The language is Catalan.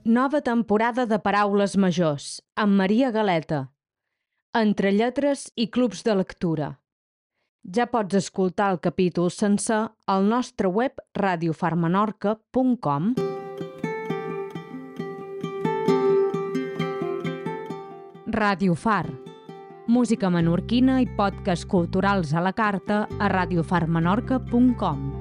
Nova temporada de Paraules Majors, amb Maria Galeta. Entre lletres i clubs de lectura. Ja pots escoltar el capítol sencer al nostre web radiofarmenorca.com. Ràdio Far. Música menorquina i podcasts culturals a la carta a radiofarmenorca.com.